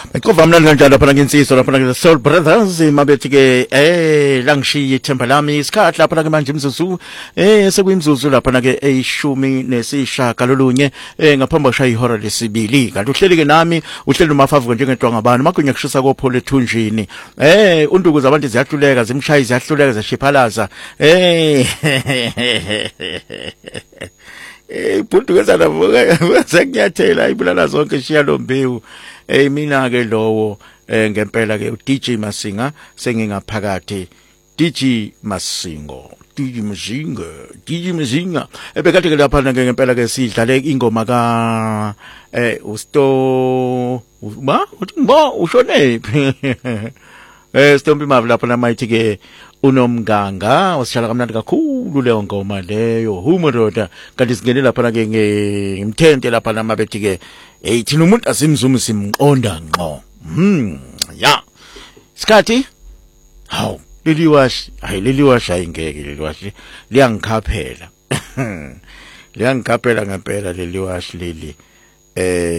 Kovamna kanjalo lapha nginsizwa lapha ke Soul Brothers mabethi ke langishiya ithemba lami isikhathi lapha ke manje imzuzu sekuyimzuzu lapha ke eyishumi nesishagalolunye ngaphambi kwashaya ihora lesibili kanti uhleli ke nami uhleli uMafavu njengedwa ngabani makunya kushisa kophole ethunjini unduku zabantu ziyahluleka zimshaya ziyahluleka zashiphalaza ibhuntu kezana sekunyathela ibulala zonke shiya lombewu mina ke lowo ngempela ke uDJ Masinga sengingaphakathi DJ Masinga ebekade ke lapha ngempela ke sidlale ingoma ka usto ushonephi Stombi Mavla lapha mayithi ke unomganga wasishala kamnandi kakhulu leyo ngoma leyo humododa kanti singene lapha ke ngimthente lapha namabethi ke thina umuntu asimzumu simqonda ngqo ya sikhathi hawu leliwashi ayingeke leliwashi liyangikhaphela ngempela leliwashi leli